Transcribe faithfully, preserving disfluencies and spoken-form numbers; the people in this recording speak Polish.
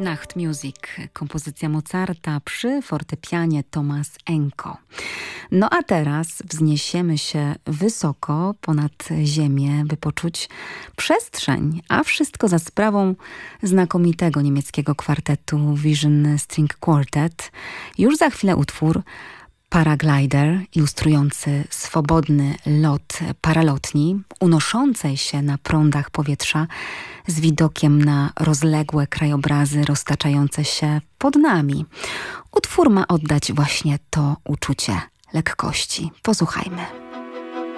Nacht Music, kompozycja Mozarta przy fortepianie Thomas Enko. No a teraz wzniesiemy się wysoko ponad ziemię, by poczuć przestrzeń, a wszystko za sprawą znakomitego niemieckiego kwartetu Vision String Quartet. Już za chwilę utwór Paraglider, ilustrujący swobodny lot paralotni, unoszącej się na prądach powietrza z widokiem na rozległe krajobrazy roztaczające się pod nami. Utwór ma oddać właśnie to uczucie lekkości. Posłuchajmy.